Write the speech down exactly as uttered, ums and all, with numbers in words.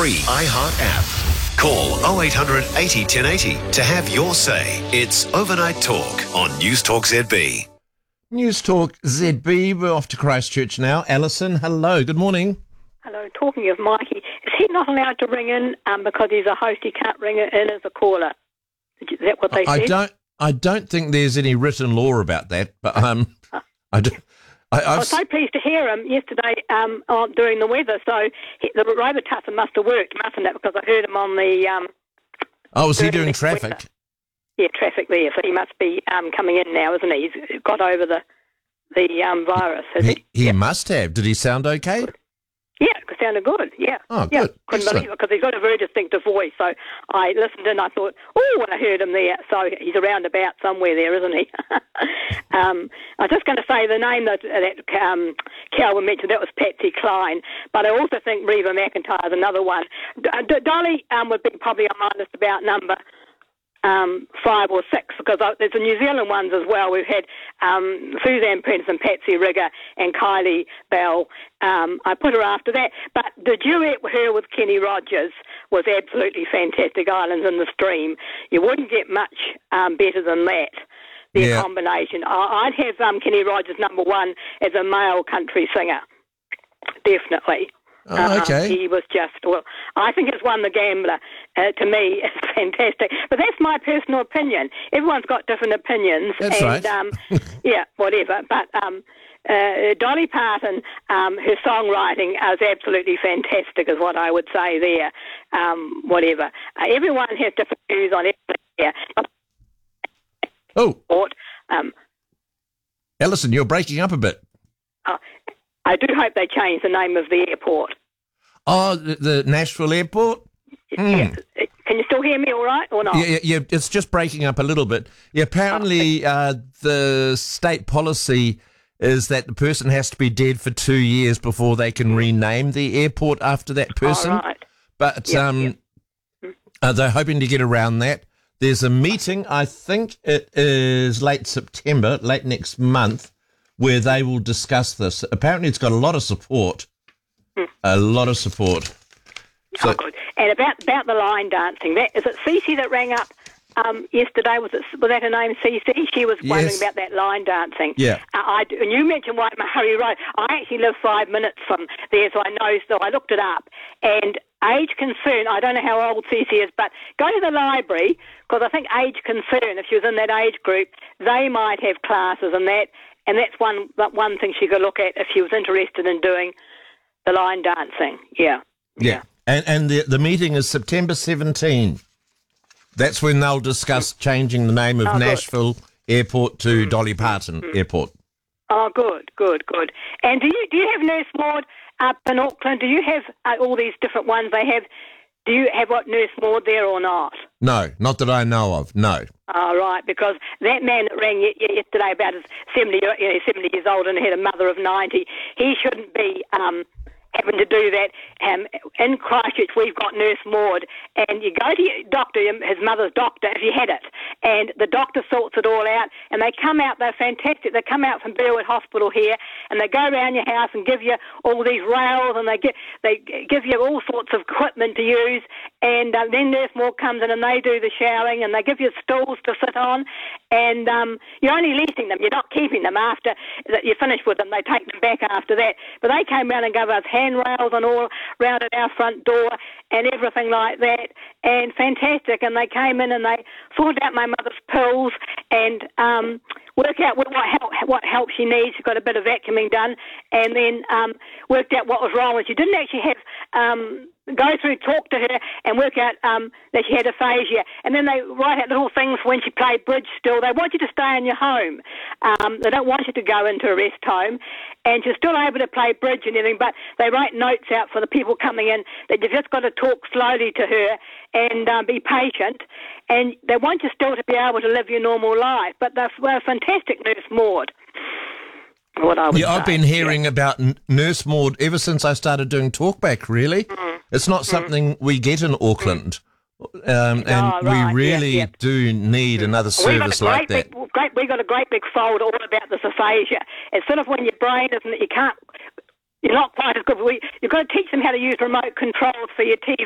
free iHeart app. Call oh eight hundred eighty ten eighty to have your say. It's Overnight Talk on News Talk Z B. News Talk Z B, we're off to Christchurch now. Alison, hello, good morning. Hello, talking of Mikey, is he not allowed to ring in um, because he's a host, he can't ring in as a caller? Is that what they I said? don't I don't think there's any written law about that, but um, I do. I, I was so pleased to hear him yesterday um, on, during the weather, so he, the Robotussin must have worked, mustn't it, because I heard him on the... Um, oh, was he doing the traffic? weather. Yeah, traffic there, so he must be um, coming in now, isn't he? He's got over the the um, virus, has he? He, he yeah. must have. Did he sound okay? Yeah, it sounded good, yeah. Oh, yeah. good. Couldn't Excellent. believe it, because he's got a very distinctive voice, so I listened and I thought, oh, when I heard him there, so he's around about somewhere there, isn't he? um, I was just going to say the name that, that um, Calvin mentioned, that was Patsy Cline, but I also think Reba McIntyre is another one. D- D- Dolly um, would be probably on my list about number Um, five or six, because uh, there's the New Zealand ones as well. We've had um, Suzanne Prince and Patsy Rigger and Kylie Bell. Um, I put her after that. But the duet with her with Kenny Rogers was absolutely fantastic, Islands in the Stream. You wouldn't get much um, better than that, their Yeah. combination. I- I'd have um, Kenny Rogers number one as a male country singer, definitely. Oh, okay. Um, he was just, well, I think it's won the Gambler. Uh, to me, it's fantastic. But that's my personal opinion. Everyone's got different opinions. That's and, right. um, yeah, whatever. But um, uh, Dolly Parton, um, her songwriting is absolutely fantastic, is what I would say there. Um, whatever. Uh, everyone has different views on everything here. Oh, Um, Alison, you're breaking up a bit. uh, I do hope they change the name of the airport. Oh, the, the Nashville airport? Mm. Yes. Can you still hear me all right or not? Yeah, yeah, yeah, it's just breaking up a little bit. Yeah, apparently uh, the state policy is that the person has to be dead for two years before they can rename the airport after that person. All right. But Yep, um, yep. uh, they're hoping to get around that. There's a meeting, I think it is late September, late next month, where they will discuss this. Apparently it's got a lot of support. Hmm. A lot of support. So, Oh, good. And about about the line dancing, that is it Cece that rang up um, yesterday? Was it was that her name, Cece? She was wondering Yes. about that line dancing. Yeah. Uh, I do- and you mentioned White Murray Road. I actually live five minutes from there, so I know. So I looked it up. And age concern, I don't know how old Cece is, but go to the library, because I think age concern, if she was in that age group, they might have classes and that. And that's one that one thing she could look at if she was interested in doing the line dancing. Yeah. yeah. And and the the meeting is September seventeenth. That's when they'll discuss changing the name of Oh, good. Nashville Airport to Dolly Parton Airport. Oh, good, good, good. And do you do you have Nurse Maud up in Auckland? Do you have uh, all these different ones they have? Do you have what Nurse Maud there or not? No, not that I know of. No. Oh, right, because that man that rang y- y- yesterday about his seventy, you know, seventy years old and had a mother of ninety, he shouldn't be um, having to do that. Um, in Christchurch, we've got Nurse Maud, and you go to your doctor, his mother's doctor, if you had it, and the doctor sorts it all out, and they come out, they're fantastic. They come out from Burwood Hospital here, and they go around your house and give you all these rails, and they, get, they give you all sorts of equipment to use, and uh, then Nurse Maud comes in and they do the showering, and they give you stools to sit on, and um, you're only leasing them, you're not keeping them after that you're finished with them. They take them back after that. But they came round and gave us handrails and all round at our front door and everything like that, and fantastic. And they came in and they sorted out my mother's pills and um, worked out what help, what help she needs. She got a bit of vacuuming done, and then um, worked out what was wrong with her. She didn't actually have um, go through, talk to her, and work out um, that she had aphasia. And then they write out little things when she played bridge still. They want you to stay in your home. Um, they don't want you to go into a rest home. And she's still able to play bridge and everything, but they write notes out for the people coming in that you've just got to talk slowly to her and um, be patient. And they want you still to be able to live your normal life. But they're, they're fantastic, Nurse Maud. What I would Yeah, I've say. been hearing Yeah. about N- Nurse Maud ever since I started doing Talkback, really. Mm. It's not something mm. we get in Auckland. Um, and Oh, right, we really yeah, yeah. do need another We got a service great like that. big, great, we got a great big fold all about this aphasia. It's sort of when your brain isn't, you can't, you're not quite as good. We, you've got to teach them how to use remote controls for your T V.